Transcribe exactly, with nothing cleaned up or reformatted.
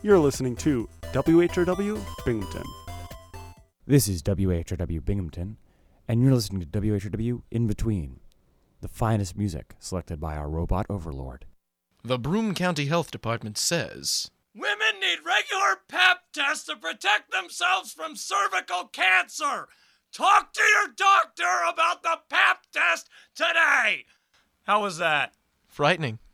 You're listening to W H R W Binghamton. This is W H R W Binghamton, and you're listening to W H R W In Between, the finest music selected by our robot overlord. The Broome County Health Department says, women need regular pap tests to protect themselves from cervical cancer. Talk to your doctor about the pap test today. How was that? frightening.